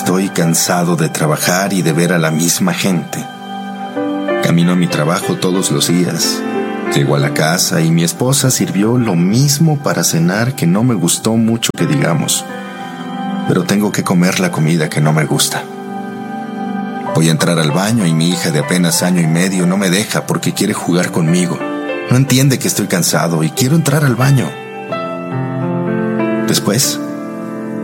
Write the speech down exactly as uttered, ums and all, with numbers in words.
estoy cansado de trabajar y de ver a la misma gente. Camino a mi trabajo todos los días. Llego a la casa y mi esposa sirvió lo mismo para cenar que no me gustó mucho que digamos. Pero tengo que comer la comida que no me gusta. Voy a entrar al baño y mi hija de apenas año y medio no me deja porque quiere jugar conmigo. No entiende que estoy cansado y quiero entrar al baño. Después,